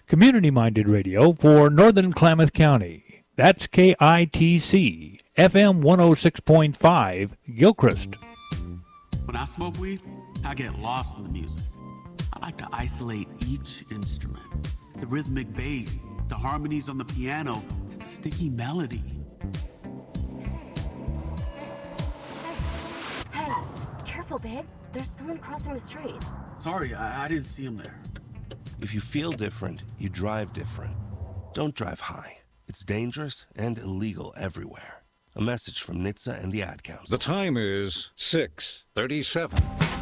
community-minded radio for Northern Klamath County. That's KITC, FM 106.5, Gilchrist. When I smoke weed, I get lost in the music. I like to isolate each instrument. The rhythmic bass, the harmonies on the piano, the sticky melody. Hey, careful, babe. There's someone crossing the street. Sorry, I didn't see him there. If you feel different, you drive different. Don't drive high. It's dangerous and illegal everywhere. A message from NHTSA and the Ad Council. The time is 6:37.